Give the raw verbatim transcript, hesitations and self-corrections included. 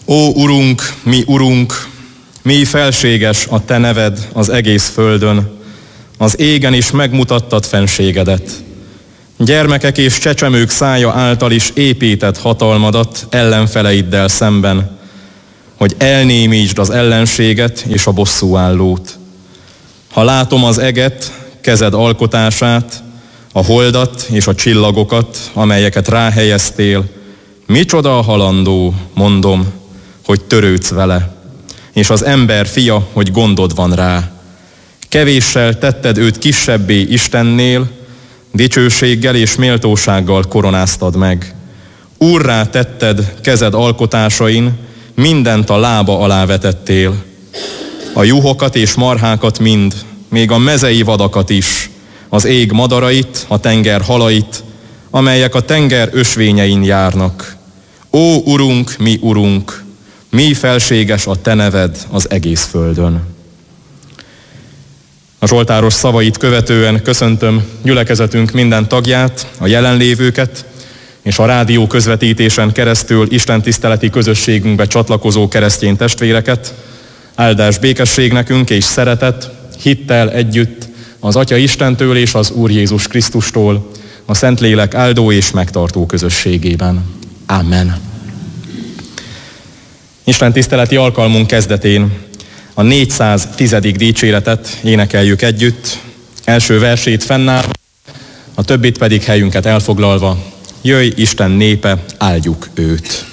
Ó Urunk, mi Urunk, mi felséges a Te neved az egész földön, az égen is megmutattad fenségedet. Gyermekek és csecsemők szája által is épített hatalmadat ellenfeleiddel szemben, hogy elnémítsd az ellenséget és a bosszúállót. Ha látom az eget, kezed alkotását, a holdat és a csillagokat, amelyeket ráhelyeztél, micsoda a halandó, mondom, hogy törődsz vele, és az ember fia, hogy gondod van rá. Kevéssel tetted őt kisebbé Istennél, dicsőséggel és méltósággal koronáztad meg. Úrrá tetted kezed alkotásain, mindent a lába alá vetettél. A juhokat és marhákat mind, még a mezei vadakat is, az ég madarait, a tenger halait, amelyek a tenger ösvényein járnak. Ó Urunk, mi Urunk, mi felséges a Te neved az egész földön. A zsoltáros szavait követően köszöntöm gyülekezetünk minden tagját, a jelenlévőket, és a rádió közvetítésen keresztül istentiszteleti közösségünkbe csatlakozó keresztény testvéreket. Áldás, békesség nekünk és szeretet, hittel együtt az Atya Istentől és az Úr Jézus Krisztustól, a Szentlélek áldó és megtartó közösségében. Amen. Istentiszteleti alkalmunk kezdetén a négyszáztízedik dicséretet énekeljük együtt, első versét fennállva, a többit pedig helyünket elfoglalva. Jöjj, Isten népe, áldjuk őt!